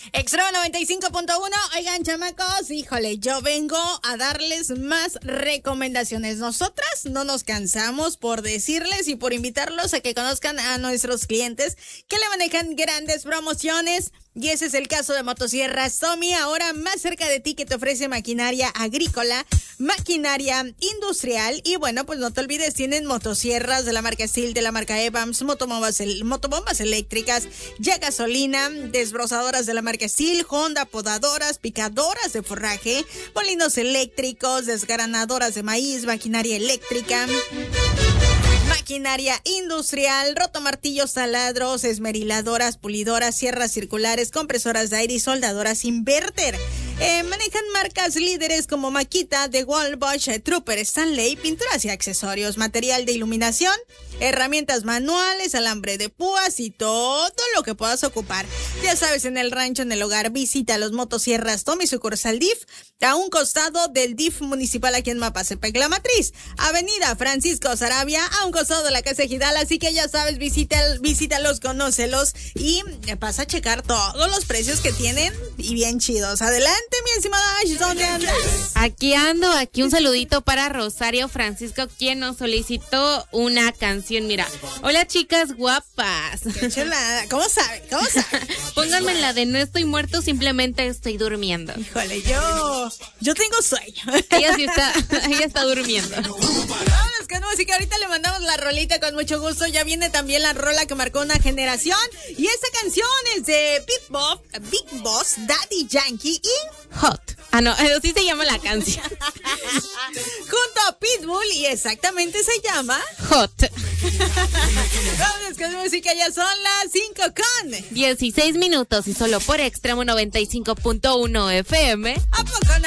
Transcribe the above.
Extra 95.1, oigan chamacos, híjole, yo vengo a darles más recomendaciones. Nosotras no nos cansamos por decirles y por invitarlos a que conozcan a nuestros clientes que le manejan grandes promociones. Y ese es el caso de Motosierras Tommy, ahora más cerca de ti, que te ofrece maquinaria agrícola, maquinaria industrial. Y bueno, pues no te olvides, tienen motosierras de la marca Steel, de la marca Evans, motobombas eléctricas, ya gasolina, desbrozadoras de la marca Steel, Honda, podadoras, picadoras de forraje, molinos eléctricos, desgranadoras de maíz, maquinaria eléctrica, maquinaria industrial, rotomartillos, taladros, esmeriladoras, pulidoras, sierras circulares, compresoras de aire y soldadoras inverter. Manejan marcas líderes como Makita, DeWalt, Bosch, Trooper, Stanley, pinturas y accesorios, material de iluminación, herramientas manuales, alambre de púas y todo lo que puedas ocupar. Ya sabes, en el rancho, en el hogar, visita los Motosierras Tommy, sucursal DIF, a un costado del DIF municipal aquí en Mapasepec, La Matriz, Avenida Francisco Sarabia, a un costado de la Casa Ejidal. Así que ya sabes, visítalos, conócelos y vas a checar todos los precios que tienen y bien chidos. Adelante, mi estimada Ash, ¿dónde andas? Aquí ando, un saludito para Rosario Francisco, quien nos solicitó una canción. Mira, hola chicas guapas. Qué chulada. ¿Cómo sabe? Pónganme la de no estoy muerto, simplemente estoy durmiendo. Híjole, yo tengo sueño. Ella está durmiendo. Vámonos con música, ahorita le mandamos la rolita con mucho gusto. Ya viene también la rola que marcó una generación. Y esta canción es de Big Boss, Daddy Yankee y Hot. Ah, no, así se llama la canción. Junto a Pitbull, y exactamente se llama Hot. Vámonos con música, ya son las 5:16 minutos y solo por Extremo 95.1 FM. ¿A poco no?